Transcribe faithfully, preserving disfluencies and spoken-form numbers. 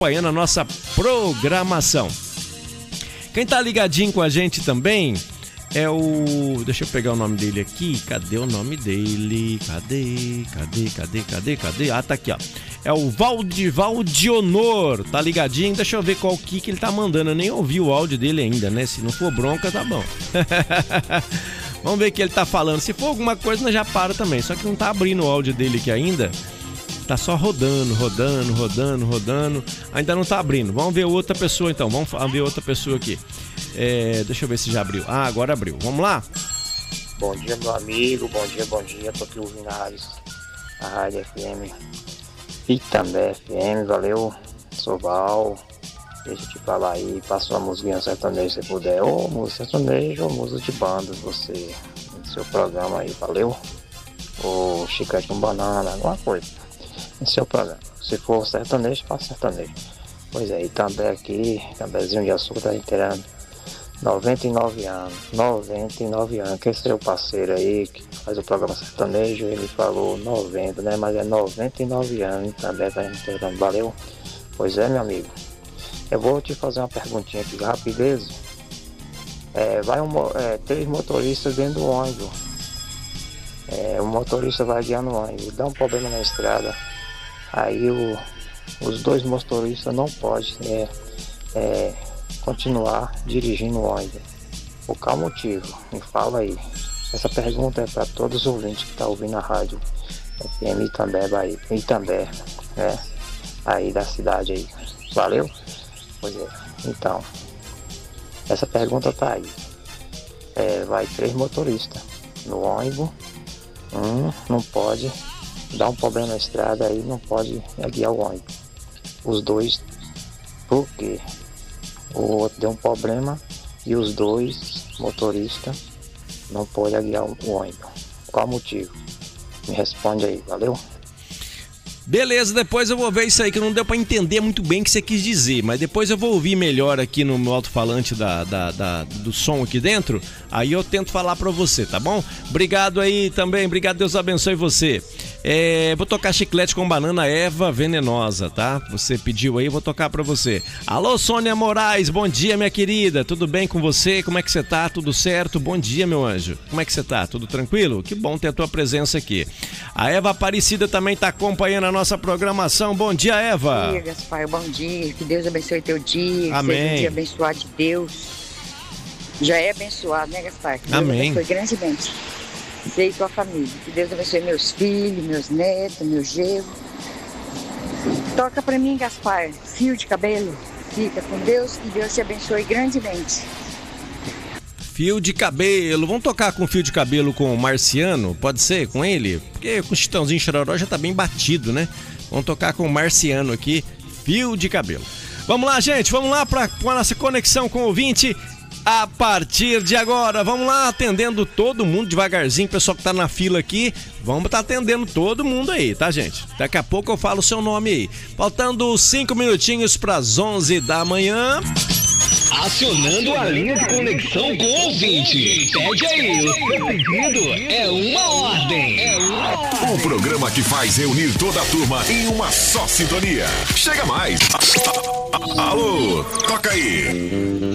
acompanhando a nossa programação. Quem tá ligadinho com a gente também é o... Deixa eu pegar o nome dele aqui. Cadê o nome dele? Cadê? Cadê? Cadê? Cadê? Cadê? Ah, tá aqui, ó. É o Valdival Dionor. Tá ligadinho? Deixa eu ver qual que, que ele tá mandando. Eu nem ouvi o áudio dele ainda, né? Se não for bronca, tá bom. Vamos ver o que ele tá falando. Se for alguma coisa, nós já para também. Só que não tá abrindo o áudio dele aqui ainda. Tá só rodando, rodando, rodando, rodando. Ainda não tá abrindo. Vamos ver outra pessoa então. Vamos ver outra pessoa aqui. É, deixa eu ver se já abriu. Ah, agora abriu. Vamos lá? Bom dia, meu amigo. Bom dia, bom dia. Tô aqui ouvindo a rádio, a rádio F M. E também F M, valeu. Sou Val. Deixa eu te falar aí. Passa uma musiquinha sertaneja se puder. Ou música sertaneja ou música de bandas. Você, no seu programa aí, valeu. Ou chiclete com banana, alguma coisa. No seu programa. Se for sertanejo, passa sertanejo. Pois é, e também aqui, Tambezinho de Açúcar tá inteirando. noventa e nove anos, noventa e nove anos, que esse é o parceiro aí que faz o programa sertanejo, ele falou noventa, né, mas é noventa e nove anos, também tá inteirando, valeu? Pois é, meu amigo, eu vou te fazer uma perguntinha aqui, rapidez, é, vai um, é, três motoristas dentro do ônibus, é, o motorista vai guiando o ônibus, dá um problema na estrada, aí o, os dois motoristas não podem, é, é, continuar dirigindo o ônibus. Por qual motivo? Me fala aí. Essa pergunta é para todos os ouvintes que estão tá ouvindo a rádio F M Itambé, Bahia, Itambé, né? Aí da cidade aí. Valeu? Pois é. Então, essa pergunta tá aí. É, vai três motoristas no ônibus. Um não pode dar um problema na estrada aí, não pode guiar o ônibus. Os dois, por quê? O outro deu um problema e os dois motoristas não podem guiar o ônibus. Qual o motivo? Me responde aí, valeu? Beleza, depois eu vou ver isso aí, que não deu pra entender muito bem o que você quis dizer, mas depois eu vou ouvir melhor aqui no meu alto-falante da, da, da, do som aqui dentro, aí eu tento falar pra você, tá bom? Obrigado aí também, obrigado, Deus abençoe você. É, vou tocar Chiclete com Banana, Eva Venenosa, tá? Você pediu aí, vou tocar pra você. Alô, Sônia Moraes, bom dia, minha querida, tudo bem com você? Como é que você tá? Tudo certo? Bom dia, meu anjo. Como é que você tá? Tudo tranquilo? Que bom ter a tua presença aqui. A Eva Aparecida também tá acompanhando a nossa programação. Bom dia, Eva. Bom dia, Gaspar, bom dia. Que Deus abençoe teu dia. Amém. Que seja um dia abençoado de Deus. Já é abençoado, né, Gaspar? Que Deus Amém. abençoe grandemente. Você e tua família. Que Deus abençoe meus filhos, meus netos, meu genro. Toca pra mim, Gaspar, fio de cabelo. Fica com Deus, que Deus te abençoe grandemente. Fio de cabelo. Vamos tocar com fio de cabelo com o Marciano? Pode ser? Com ele? Porque com o Chitãozinho Chororó já tá bem batido, né? Vamos tocar com o Marciano aqui, fio de cabelo. Vamos lá, gente. Vamos lá para a nossa conexão com o ouvinte. A partir de agora, vamos lá atendendo todo mundo devagarzinho, pessoal que tá na fila aqui, vamos tá atendendo todo mundo aí, tá, gente? Daqui a pouco eu falo o seu nome aí. Faltando cinco minutinhos para as onze da manhã. Acionando a linha de conexão com o ouvinte. Pede aí, o seu pedido é uma ordem. É uma ordem. O programa que faz reunir toda a turma em uma só sintonia. Chega mais. Alô, toca aí.